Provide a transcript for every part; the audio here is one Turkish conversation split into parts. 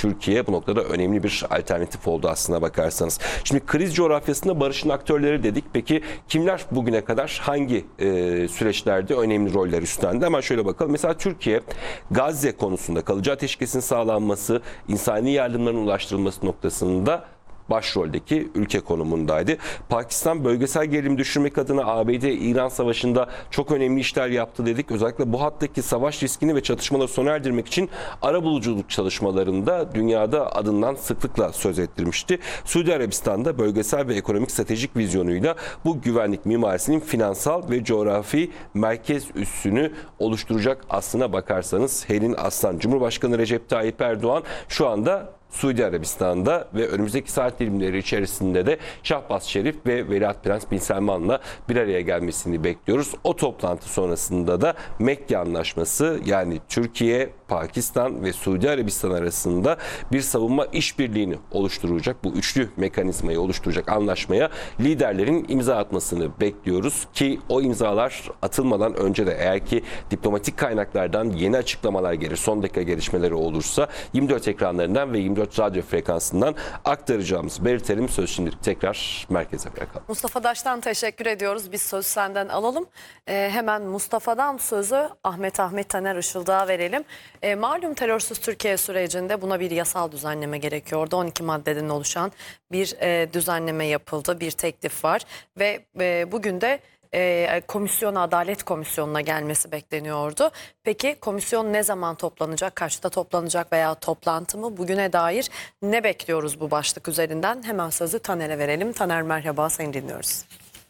Türkiye bu noktada önemli bir alternatif oldu aslına bakarsanız. Şimdi kriz coğrafyasında barışın aktörleri dedik. Peki kimler bugüne kadar hangi süreçlerde önemli roller üstlendi? Hemen şöyle bakalım. Mesela Türkiye Gazze konusunda kalıcı ateşkesin sağlanması, insani yardımların ulaştırılması noktasında başroldeki ülke konumundaydı. Pakistan bölgesel gerilimi düşürmek adına ABD-İran savaşında çok önemli işler yaptı dedik. Özellikle bu hattaki savaş riskini ve çatışmaları sona erdirmek için arabuluculuk çalışmalarında dünyada adından sıklıkla söz ettirmişti. Suudi Arabistan'da bölgesel ve ekonomik stratejik vizyonuyla bu güvenlik mimarisinin finansal ve coğrafi merkez üssünü oluşturacak aslına bakarsanız Helin Aslan. Cumhurbaşkanı Recep Tayyip Erdoğan şu anda Suudi Arabistan'da ve önümüzdeki saat dilimleri içerisinde de Şahbaz Şerif ve Veliaht Prens Bin Selman'la bir araya gelmesini bekliyoruz. O toplantı sonrasında da Mekke Anlaşması, yani Türkiye, Pakistan ve Suudi Arabistan arasında bir savunma işbirliğini oluşturacak, bu üçlü mekanizmayı oluşturacak anlaşmaya liderlerin imza atmasını bekliyoruz ki o imzalar atılmadan önce de eğer ki diplomatik kaynaklardan yeni açıklamalar gelir, son dakika gelişmeleri olursa 24 ekranlarından ve 24 radyo frekansından aktaracağımızı belirtelim. Söz şimdilik tekrar merkeze bırakalım. Mustafa Daş'tan teşekkür ediyoruz. Biz sözü senden alalım. Hemen Mustafa'dan sözü Ahmet Taner Işıldak'a verelim. Malum terörsüz Türkiye sürecinde buna bir yasal düzenleme gerekiyordu. 12 maddeden oluşan bir düzenleme yapıldı. Bir teklif var ve bugün de Adalet Komisyonu'na gelmesi bekleniyordu. Peki komisyon ne zaman toplanacak, kaçta toplanacak veya toplantı mı? Bugüne dair ne bekliyoruz bu başlık üzerinden? Hemen sözü Taner'e verelim. Taner merhaba, seni dinliyoruz.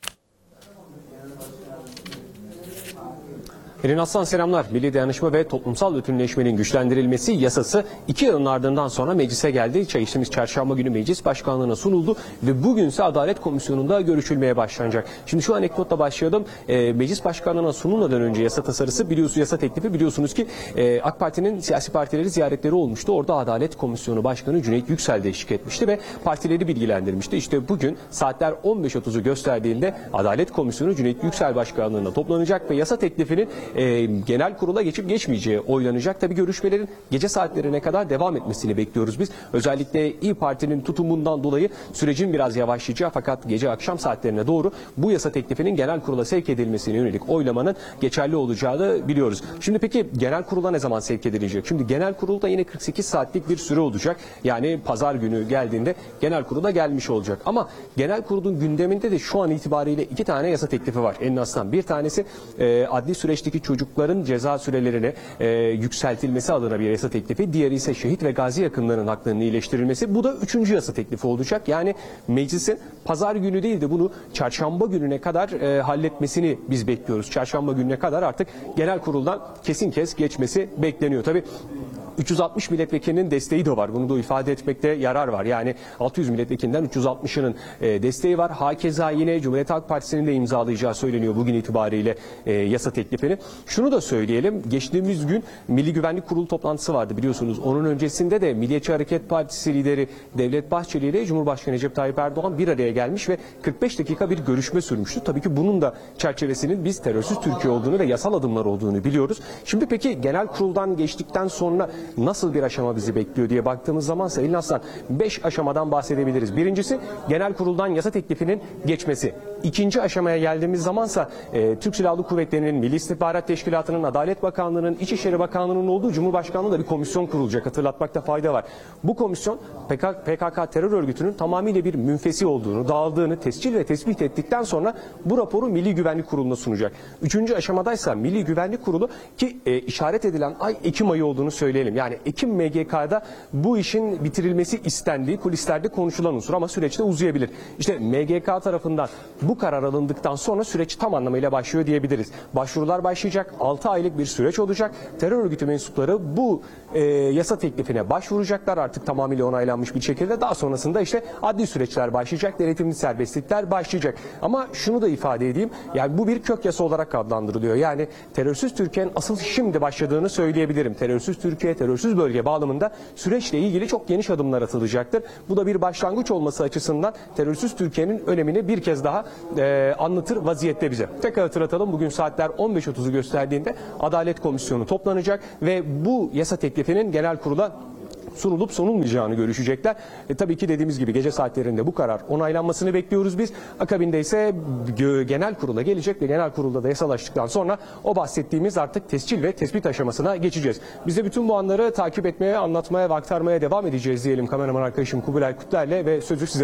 Helin Aslan selamlar. Milli Dayanışma ve Toplumsal Bütünleşmenin güçlendirilmesi yasası 2 yılın ardından sonra meclise geldi. Geçtiğimiz çarşamba günü meclis başkanlığına sunuldu ve bugünse Adalet Komisyonu'nda görüşülmeye başlanacak. Şimdi şu anekdotla başlayalım. Meclis başkanlığına sunulmadan önce yasa tasarısı yasa teklifi biliyorsunuz ki AK Parti'nin siyasi partileri ziyaretleri olmuştu. Orada Adalet Komisyonu Başkanı Cüneyt Yüksel de eşlik etmişti ve partileri bilgilendirmişti. İşte bugün saatler 15.30'u gösterdiğinde Adalet Komisyonu Cüneyt Yüksel Başkanlığı'nda toplanacak ve yasa teklifinin genel kurula geçip geçmeyeceği oylanacak. Tabii görüşmelerin gece saatlerine kadar devam etmesini bekliyoruz biz. Özellikle İYİ Parti'nin tutumundan dolayı sürecin biraz yavaşlayacağı, fakat gece akşam saatlerine doğru bu yasa teklifinin genel kurula sevk edilmesine yönelik oylamanın geçerli olacağını biliyoruz. Şimdi peki genel kurula ne zaman sevk edilecek? Şimdi genel kurulda yine 48 saatlik bir süre olacak. Yani pazar günü geldiğinde genel kurula gelmiş olacak. Ama genel kurulun gündeminde de şu an itibariyle 2 tane yasa teklifi var. En azından bir tanesi adli süreçteki çocukların ceza sürelerine yükseltilmesi adına bir yasa teklifi. Diğeri ise şehit ve gazi yakınlarının haklarının iyileştirilmesi. Bu da 3. yasa teklifi olacak. Yani meclisin pazar günü değil de bunu çarşamba gününe kadar halletmesini biz bekliyoruz. Çarşamba gününe kadar artık genel kuruldan kesin geçmesi bekleniyor. Tabii 360 milletvekilinin desteği de var. Bunu da ifade etmekte yarar var. Yani 600 milletvekilinden 360'ının desteği var. Hakeza yine Cumhuriyet Halk Partisi'nin de imzalayacağı söyleniyor bugün itibariyle yasa teklifini. Şunu da söyleyelim. Geçtiğimiz gün Milli Güvenlik Kurulu toplantısı vardı biliyorsunuz. Onun öncesinde de Milliyetçi Hareket Partisi lideri Devlet Bahçeli ile Cumhurbaşkanı Recep Tayyip Erdoğan bir araya gelmiş ve 45 dakika bir görüşme sürmüştü. Tabii ki bunun da çerçevesinin biz terörsüz Türkiye olduğunu ve yasal adımlar olduğunu biliyoruz. Şimdi peki genel kuruldan geçtikten sonra nasıl bir aşama bizi bekliyor diye baktığımız zaman Helin Aslan 5 aşamadan bahsedebiliriz. Birincisi genel kuruldan yasa teklifinin geçmesi. İkinci aşamaya geldiğimiz zamansa Türk Silahlı Kuvvetleri'nin, Milli İstihbarat Teşkilatı'nın, Adalet Bakanlığı'nın, İçişleri Bakanlığı'nın olduğu Cumhurbaşkanlığı'nda bir komisyon kurulacak. Hatırlatmakta fayda var. Bu komisyon PKK terör örgütünün tamamıyla bir münfesi olduğunu, dağıldığını tescil ve tespit ettikten sonra bu raporu Milli Güvenlik Kurulu'na sunacak. Üçüncü aşamadaysa Milli Güvenlik Kurulu ki işaret edilen ay Ekim ayı olduğunu söyleyelim. Yani Ekim MGK'da bu işin bitirilmesi istendiği kulislerde konuşulan unsur ama süreçte uzayabilir. İşte MGK tarafından bu karar alındıktan sonra süreç tam anlamıyla başlıyor diyebiliriz. Başvurular başlayacak. 6 aylık bir süreç olacak. Terör örgütü mensupları bu yasa teklifine başvuracaklar artık tamamıyla onaylanmış bir şekilde. Daha sonrasında işte adli süreçler başlayacak. Denetimli serbestlikler başlayacak. Ama şunu da ifade edeyim. Yani bu bir kök yasa olarak adlandırılıyor. Yani terörsüz Türkiye'nin asıl şimdi başladığını söyleyebilirim. Terörsüz Türkiye, terörsüz bölge bağlamında süreçle ilgili çok geniş adımlar atılacaktır. Bu da bir başlangıç olması açısından terörsüz Türkiye'nin önemini bir kez daha anlatır vaziyette bize. Tekrar hatırlatalım, bugün saatler 15.30'u gösterdiğinde Adalet Komisyonu toplanacak ve bu yasa teklifinin genel kurula sunulup sunulmayacağını görüşecekler. Tabii ki dediğimiz gibi gece saatlerinde bu karar onaylanmasını bekliyoruz biz. Akabinde ise genel kurula gelecek ve genel kurulda da yasalaştıktan sonra o bahsettiğimiz artık tescil ve tespit aşamasına geçeceğiz. Biz de bütün bu anları takip etmeye, anlatmaya ve aktarmaya devam edeceğiz diyelim kameraman arkadaşım Kubilay Kutler'le ve sözü size